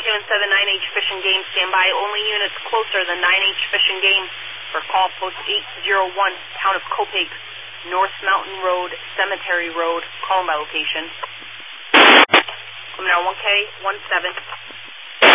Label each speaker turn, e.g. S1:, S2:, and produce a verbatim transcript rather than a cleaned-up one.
S1: and seven nine H Fish and Game, stand by. Only units closer than nine H Fish and Game for call post eight zero one, town of Copake, North Mountain Road, Cemetery Road. Call by location. Coming out one K one seven.